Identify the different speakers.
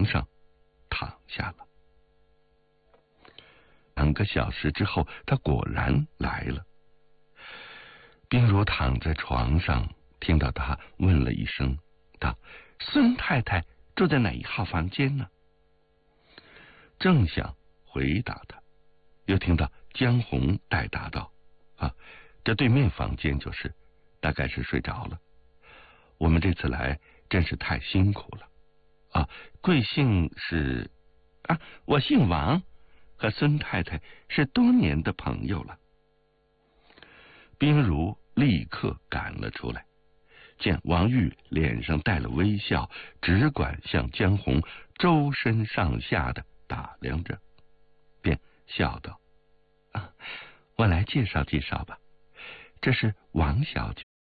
Speaker 1: 床上躺下了。2个小时之后，他果然来了。冰如躺在床上，听到他问了一声，道：“孙太太住在哪一号房间呢？”正想回答他，又听到江红代答道：“这对面房间就是，大概是睡着了。我们这次来真是太辛苦了。贵姓是？我姓王，和孙太太是多年的朋友了。”冰如立刻赶了出来，见王玉脸上带了微笑，只管向江红周身上下的打量着，便笑道：“我来介绍介绍吧，这是王小姐，